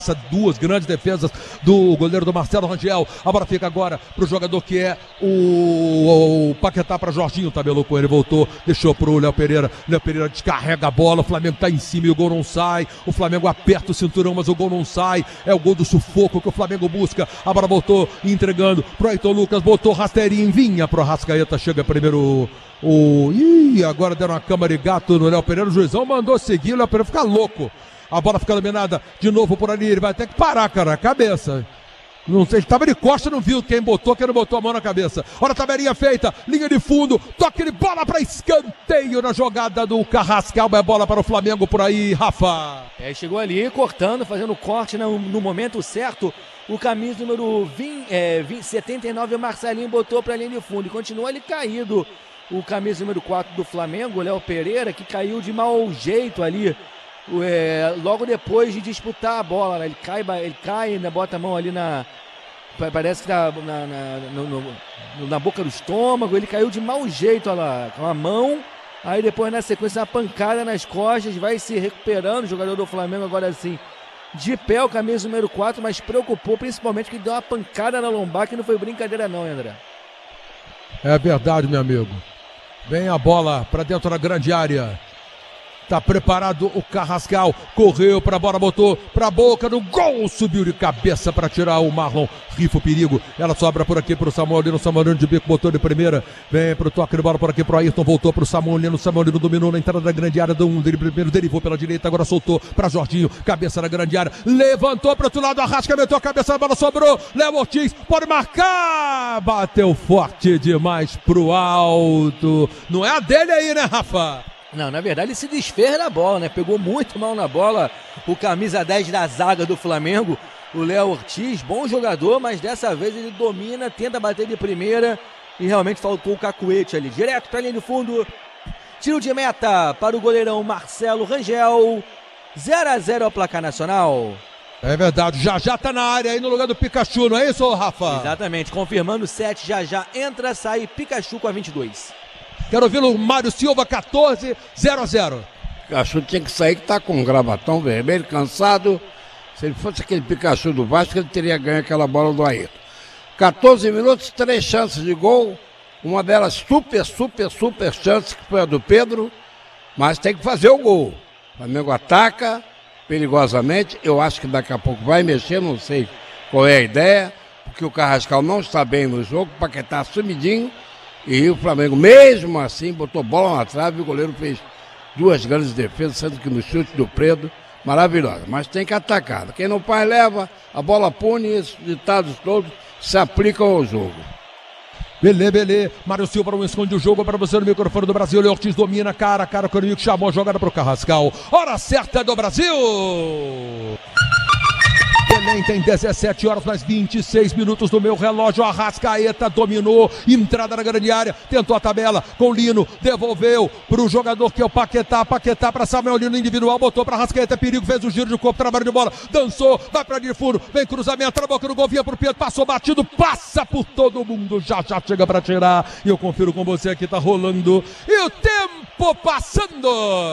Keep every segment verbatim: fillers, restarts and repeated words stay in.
Duas grandes defesas do goleiro do Marcelo Rangel. A bola fica agora pro jogador que é o, o Paquetá, para Jorginho. Tabelou com ele, voltou, deixou pro Léo Pereira. Léo Pereira descarrega a bola. O Flamengo tá em cima e o gol não sai. O Flamengo aperta o cinturão, mas o gol não sai. É o gol do sufoco que o Flamengo busca. A bola voltou entregando pro Ayrton Lucas. Botou rasteirinho, vinha pro Arrascaeta. Chega primeiro o. Ih, agora deram uma câmara de gato no Léo Pereira. O juizão mandou seguir. O Léo Pereira fica louco. A bola fica dominada de novo por ali. Ele vai ter que parar, cara. Cabeça. Não sei, ele estava de costa, não viu quem botou, quem não botou a mão na cabeça. Olha a tabelinha feita. Linha de fundo. Toque de bola para escanteio na jogada do Carrascal. É bola para o Flamengo por aí, Rafa. É, chegou ali cortando, fazendo corte no, no momento certo. O camisa número vinte, é, vinte, setenta e nove, o Marcelinho botou para a linha de fundo. E continua ali caído. O camisa número quatro do Flamengo, o Léo Pereira, que caiu de mau jeito ali. É, logo depois de disputar a bola, né? ele cai, ele cai, né? Bota a mão ali na, parece que tá na, na, no, no, na boca do estômago. Ele caiu de mau jeito, olha lá, com a mão. Aí depois na sequência uma pancada nas costas, vai se recuperando. O jogador do Flamengo agora assim, de pé, o camisa número quatro, mas preocupou principalmente que deu uma pancada na lombar, que não foi brincadeira não, André. É verdade, meu amigo. Vem a bola para dentro da grande área. Tá preparado o Carrascal, correu pra bola, botou pra boca do gol, subiu de cabeça pra tirar o Marlon, rifa o perigo, ela sobra por aqui pro Samuelino, Samuelino de bico, botou de primeira, vem pro toque de bola por aqui pro Ayrton, voltou pro Samuelino, Samuelino dominou na entrada da grande área, do um, dele primeiro, derivou pela direita, agora soltou pra Jorginho, cabeça na grande área, levantou pro outro lado, Arrasca, meteu a cabeça, a bola sobrou, Léo Ortiz, pode marcar, bateu forte demais pro alto, não é a dele aí, né, Rafa? Não, na verdade ele se desfez da bola, né? Pegou muito mal na bola o camisa dez da zaga do Flamengo, o Léo Ortiz, bom jogador, mas dessa vez ele domina, tenta bater de primeira e realmente faltou o cacuete ali. Direto para a linha de fundo, tiro de meta para o goleirão Marcelo Rangel, zero a zero ao placar nacional. É verdade, já já tá na área aí no lugar do Pikachu, não é isso, Rafa? Exatamente, confirmando o sete, já já entra, sai Pikachu com a vinte e dois. Quero ouvir o Mário Silva, catorze, zero a zero. Pikachu tinha que sair, que tá com um gravatão vermelho, cansado. Se ele fosse aquele Pikachu do Vasco, ele teria ganho aquela bola do Ayrton. catorze minutos, três chances de gol. Uma delas super, super, super chance, que foi a do Pedro. Mas tem que fazer o gol. O Flamengo ataca perigosamente. Eu acho que daqui a pouco vai mexer, não sei qual é a ideia. Porque o Carrascal não está bem no jogo, o Paquetá sumidinho. E o Flamengo, mesmo assim, botou bola na trave e o goleiro fez duas grandes defesas, sendo que no chute do Pedro, maravilhosa. Mas tem que atacar. Quem não faz, leva, a bola pune, e esses ditados todos se aplicam ao jogo. Belê, belê. Mário Silva não esconde o jogo para você no microfone do Brasil. Léo Ortiz domina, cara a cara com o inimigo, chamou a jogada para o Carrascal. Hora certa do Brasil! Belém tem dezessete horas mais vinte e seis minutos no meu relógio. Arrascaeta dominou, entrada na grande área, tentou a tabela com o Lino, devolveu para o jogador que é o Paquetá, Paquetá para Samuel Lino individual, botou para Arrascaeta, perigo, fez o giro de corpo, trabalho de bola, dançou, vai para de fundo, vem cruzamento, na boca do gol, vinha pro Pedro, passou batido, passa por todo mundo, já já chega para tirar, e eu confiro com você aqui, tá rolando, e o tempo passando!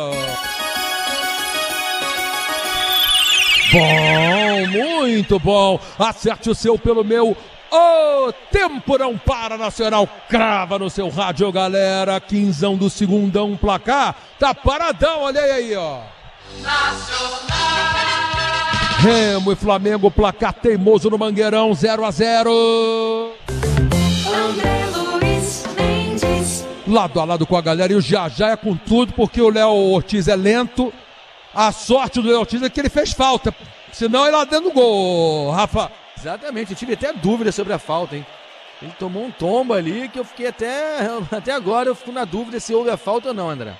Bom, muito bom. Acerte o seu pelo meu. O tempo não para, Nacional. Crava no seu rádio, galera. Quinzão do segundão, placar. Tá paradão, olha aí, ó. Nacional. Remo e Flamengo, placar teimoso no Mangueirão, zero a zero. André Luiz Mendes. Lado a lado com a galera. E o Já Já é com tudo, porque o Léo Ortiz é lento. A sorte do Léo Ortiz é que ele fez falta, senão ele lá dentro do gol, Rafa. Exatamente, eu tive até dúvida sobre a falta, hein? Ele tomou um tombo ali que eu fiquei até, até agora eu fico na dúvida se houve a falta ou não, André.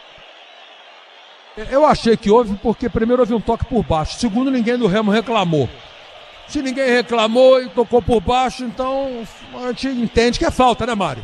Eu achei que houve porque primeiro houve um toque por baixo, segundo ninguém do Remo reclamou. Se ninguém reclamou e tocou por baixo, então a gente entende que é falta, né, Mário?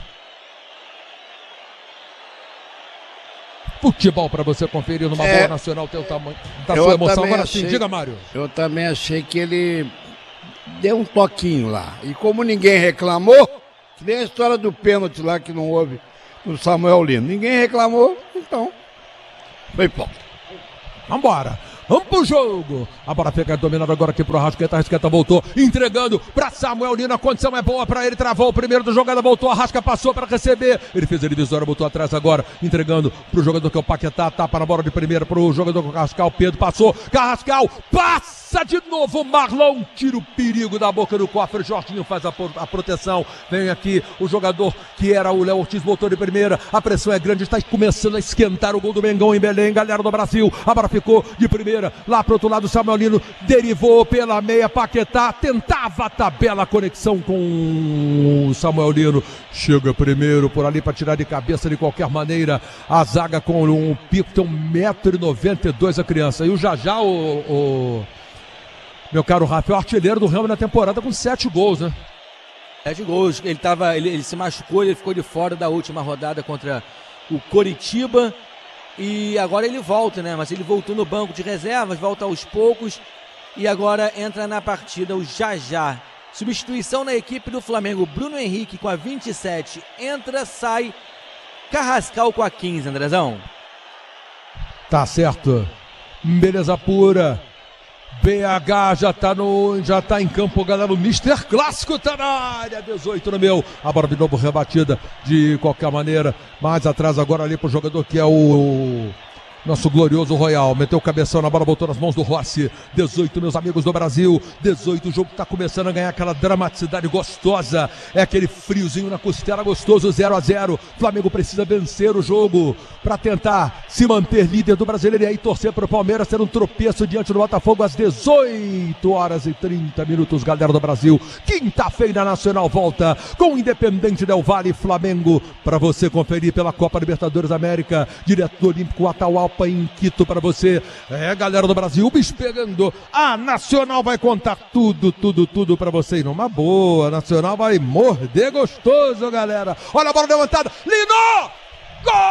Futebol para você conferir numa é, bola nacional, teu tamanho, da sua emoção. Agora sim, diga, Mário. Eu também achei que ele deu um toquinho lá. E como ninguém reclamou, que nem a história do pênalti lá que não houve no Samuel Lino. Ninguém reclamou, então foi ponto. Vambora. vamos pro jogo. A bola fica dominada agora aqui pro Arrascaeta. Arrascaeta voltou, entregando pra Samuel Lino. A condição é boa pra ele, travou o primeiro da jogada, voltou. Arrasca, passou para receber. Ele fez a divisória, botou atrás agora, entregando pro jogador que é o Paquetá. Tapa na bola de primeira pro jogador Carrascal. Pedro passou, Carrascal passa de novo. Marlon tira o perigo da boca do cofre. Jorginho faz a, a proteção. Vem aqui o jogador que era o Léo Ortiz, voltou de primeira. A pressão é grande, está começando a esquentar o gol do Mengão em Belém, galera do Brasil. A bola ficou de primeira, lá pro outro lado, Samuel Lino derivou pela meia, Paquetá tentava a tabela, conexão com o Samuel Lino, chega primeiro por ali para tirar de cabeça de qualquer maneira. A zaga com um pico, tem um metro e noventa e dois a criança. E o Jajá, o, o meu caro Rafael, artilheiro do Remo na temporada com sete gols, né? Sete gols, ele, tava, ele, ele se machucou, ele ficou de fora da última rodada contra o Coritiba e agora ele volta, né? Mas ele voltou no banco de reservas, volta aos poucos e agora entra na partida o Jajá. Substituição na equipe do Flamengo, Bruno Henrique com a vinte e sete, entra, sai, Carrascal com a quinze, Andrezão. Tá certo, beleza pura. B H já tá, no, já tá em campo, galera. O mister Clássico tá na área. dezoito no meu. A bola de novo rebatida de qualquer maneira. Mais atrás agora ali pro jogador que é o nosso glorioso Royal. Meteu o cabeção na bola, botou nas mãos do Rossi. dezoito, meus amigos do Brasil. dezoito, o jogo tá começando a ganhar aquela dramaticidade gostosa. É aquele friozinho na costela gostoso. zero a zero. Flamengo precisa vencer o jogo para tentar se manter líder do Brasileiro e aí torcer pro Palmeiras ter um tropeço diante do Botafogo às dezoito horas e trinta minutos, galera do Brasil. Quinta-feira Nacional volta com o Independente Del Valle, Flamengo, para você conferir pela Copa Libertadores América, direto do Olímpico Atahualpa em Quito para você. É, galera do Brasil, o bicho pegando. A Nacional vai contar tudo, tudo, tudo para você. E numa boa, a Nacional vai morder gostoso, galera. Olha a bola levantada. Lino! Gol!